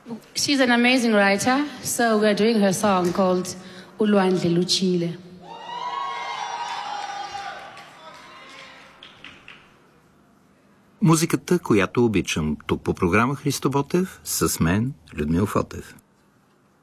She's an amazing writer, so we're doing her song called Ulwandle Luchile. Музиката, която обичам тук по програма Христо Ботев, с мен Людмил Фотев.